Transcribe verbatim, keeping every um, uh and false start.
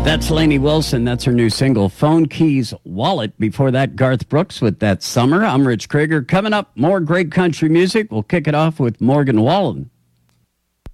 That's Lainey Wilson. That's her new single, Phone Keys Wallet. Before that, Garth Brooks with That Summer. I'm Rich Krieger. Coming up, more great country music. We'll kick it off with Morgan Wallen.